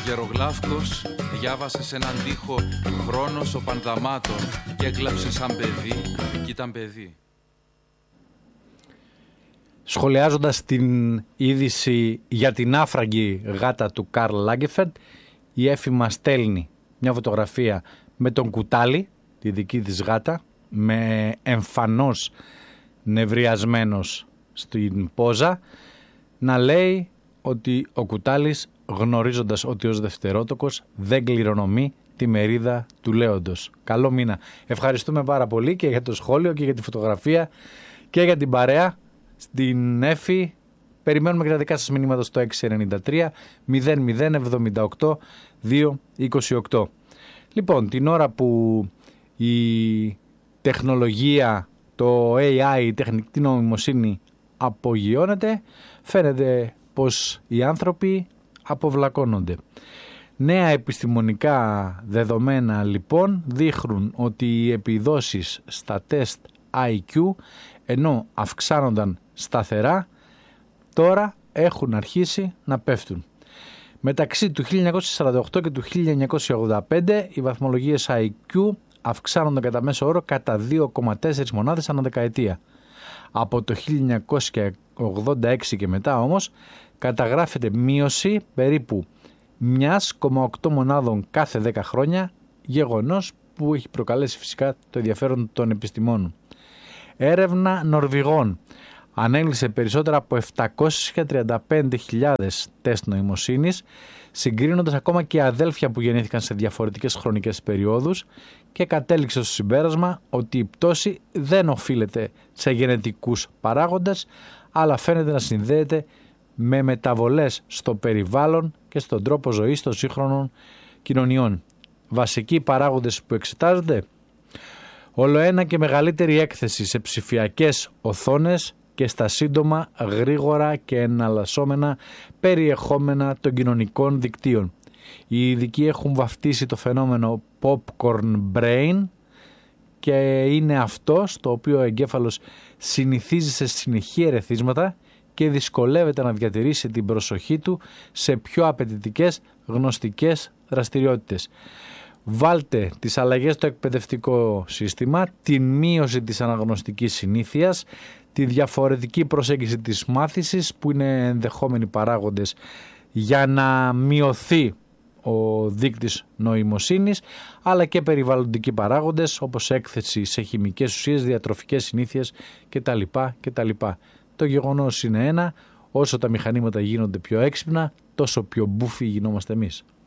Γερογλάφκος διάβασε σε έναν τοίχο χρόνος ο Πανδαμάτων και έκλαψε σαν παιδί κι ήταν παιδί. Σχολιάζοντας την είδηση για την άφραγγη γάτα του Καρλ Λάγκεφελντ, η Έφη μας στέλνει μια φωτογραφία με τον Κουτάλη, τη δική της γάτα, με εμφανώς νευριασμένος στην πόζα, να λέει ότι ο Κουτάλης, γνωρίζοντας ότι ως δευτερότοκος δεν κληρονομεί τη μερίδα του λέοντος. Καλό μήνα. Ευχαριστούμε πάρα πολύ και για το σχόλιο και για τη φωτογραφία και για την παρέα στην Έφη. Περιμένουμε και τα δικά σας μηνύματα στο 693 0078 228. Λοιπόν, την ώρα που η τεχνολογία, το AI, η τεχνητή νοημοσύνη απογειώνεται, φαίνεται πως οι άνθρωποι αποβλακώνονται. Νέα επιστημονικά δεδομένα λοιπόν δείχνουν ότι οι επιδόσεις στα τεστ IQ, ενώ αυξάνονταν σταθερά, τώρα έχουν αρχίσει να πέφτουν. Μεταξύ του 1948 και του 1985 οι βαθμολογίες IQ αυξάνονταν κατά μέσο όρο κατά 2,4 μονάδες ανά δεκαετία. Από το 1986 και μετά όμως καταγράφεται μείωση περίπου 1,8 μονάδων κάθε 10 χρόνια, γεγονός που έχει προκαλέσει φυσικά το ενδιαφέρον των επιστημόνων. Έρευνα Νορβηγών ανέλησε περισσότερα από 735.000 τεστ νοημοσύνης, συγκρίνοντας ακόμα και αδέλφια που γεννήθηκαν σε διαφορετικές χρονικές περιόδους, και κατέληξε στο συμπέρασμα ότι η πτώση δεν οφείλεται σε γενετικούς παράγοντες, αλλά φαίνεται να συνδέεται με μεταβολές στο περιβάλλον και στον τρόπο ζωής των σύγχρονων κοινωνιών. Βασικοί παράγοντες που εξετάζονται: ολοένα και μεγαλύτερη έκθεση σε ψηφιακές οθόνες και στα σύντομα, γρήγορα και εναλλασσόμενα περιεχόμενα των κοινωνικών δικτύων. Οι ειδικοί έχουν βαφτίσει το φαινόμενο popcorn brain και είναι αυτό στο οποίο ο εγκέφαλος συνηθίζει σε συνεχή ερεθίσματα και δυσκολεύεται να διατηρήσει την προσοχή του σε πιο απαιτητικές γνωστικές δραστηριότητες. Βάλτε τις αλλαγές στο εκπαιδευτικό σύστημα, την μείωση της αναγνωστικής συνήθειας, τη διαφορετική προσέγγιση της μάθησης που είναι ενδεχόμενοι παράγοντες για να μειωθεί ο δείκτης νοημοσύνης, αλλά και περιβαλλοντικοί παράγοντες όπως έκθεση σε χημικές ουσίες, διατροφικές συνήθειες κτλ. Το γεγονός είναι ένα: όσο τα μηχανήματα γίνονται πιο έξυπνα, τόσο πιο μπούφοι γινόμαστε εμείς.